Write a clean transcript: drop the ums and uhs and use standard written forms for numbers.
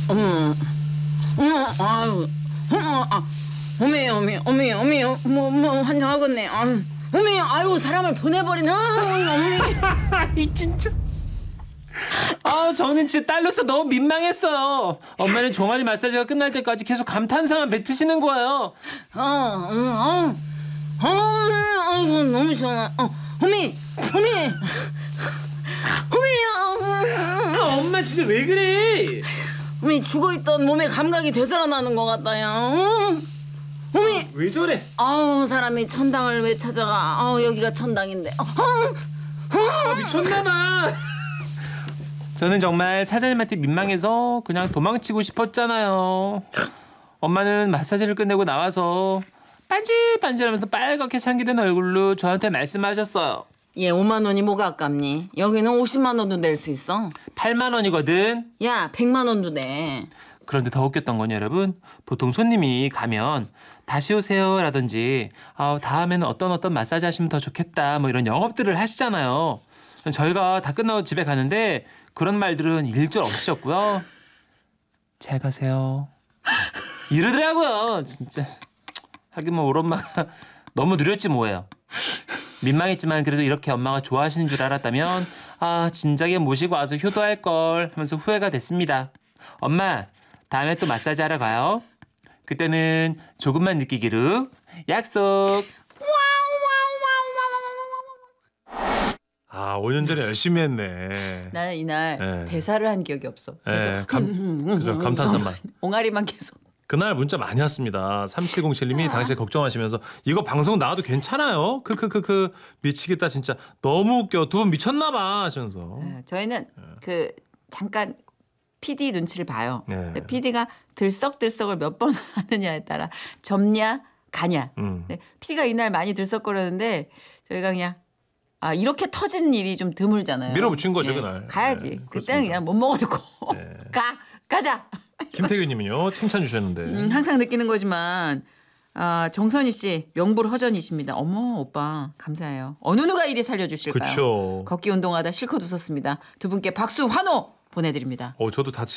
아유, 어미, 뭐 환장하겠네. 어미, 아유 사람을 보내버리네. 어미. 이 진짜. 저는 진짜 딸로서 너무 민망했어요. 엄마는 종아리 마사지가 끝날 때까지 계속 감탄사만 뱉으시는 거예요. 아이고 너무 시원해. 어미. 엄마 진짜 왜 그래? 어미 죽어있던 몸에 감각이 되살아나는 것 같다요. 어미. 왜 저래? 아우 사람이 천당을 왜 찾아가? 여기가 천당인데. 미쳤나봐. 저는 정말 사장님한테 민망해서 그냥 도망치고 싶었잖아요. 엄마는 마사지를 끝내고 나와서 반질반질하면서 빨갛게 상기된 얼굴로 저한테 말씀하셨어요. 얘 5만 원이 뭐가 아깝니? 여기는 50만 원도 낼 수 있어. 8만 원이거든. 야 100만 원도 내. 그런데 더 웃겼던 건 여러분, 보통 손님이 가면 다시 오세요 라든지 다음에는 어떤 마사지 하시면 더 좋겠다 뭐 이런 영업들을 하시잖아요. 저희가 다 끝나고 집에 가는데 그런 말들은 일절 없으셨고요. 잘 가세요 이러더라고요. 진짜 하긴 뭐 우리 엄마가 너무 느렸지 뭐예요. 민망했지만 그래도 이렇게 엄마가 좋아하시는 줄 알았다면 진작에 모시고 와서 효도할 걸 하면서 후회가 됐습니다. 엄마 다음에 또 마사지 하러 가요. 그때는 조금만 느끼기로 약속. 5년 전에 열심히 했네. 나는 이날 네. 대사를 한 기억이 없어. 예, 그죠, 감탄사만. 옹알이만 계속. 그날 문자 많이 왔습니다. 3707님이 당시에 걱정하시면서 이거 방송 나와도 괜찮아요? 크크크크 미치겠다 진짜 너무 웃겨 두 분 미쳤나 봐 하시면서. 저희는 그 잠깐 PD 눈치를 봐요. 네. PD가 들썩들썩을 몇 번 하느냐에 따라 접냐 가냐. PD가 이날 많이 들썩거렸는데 저희가 그냥 이렇게 터진 일이 좀 드물잖아요. 밀어붙인 거죠, 그날. 가야지. 네, 그때는 그렇습니다. 그냥 못 먹어주고 가자. 김태규님은요 칭찬 주셨는데. 항상 느끼는 거지만 정선희 씨 명불허전이십니다. 어머 오빠 감사해요. 어느 누가 이리 살려주실까요? 그쵸. 걷기 운동하다 실컷 웃었습니다. 두 분께 박수 환호 보내드립니다. 저도 다